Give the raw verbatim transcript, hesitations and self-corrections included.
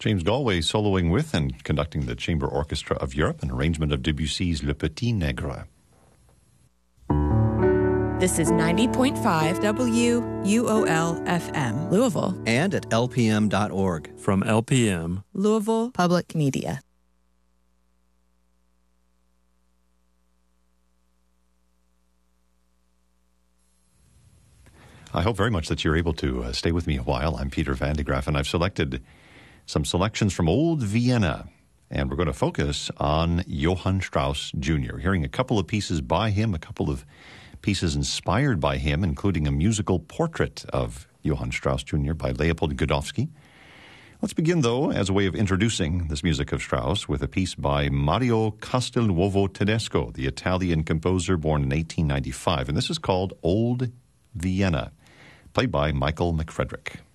James Galway soloing with and conducting the Chamber Orchestra of Europe, an arrangement of Debussy's Le Petit Nègre. This is ninety point five W U O L F M, Louisville. And at L P M dot org. From L P M, Louisville Public Media. I hope very much that you're able to uh, stay with me a while. I'm Peter Van de Graaff, and I've selected some selections from Old Vienna. And we're going to focus on Johann Strauss Junior, hearing a couple of pieces by him, a couple of pieces inspired by him, including a musical portrait of Johann Strauss Junior by Leopold Godowsky. Let's begin, though, as a way of introducing this music of Strauss, with a piece by Mario Castelnuovo Tedesco, the Italian composer born in eighteen ninety-five. And this is called Old Vienna, played by Michael McFrederick.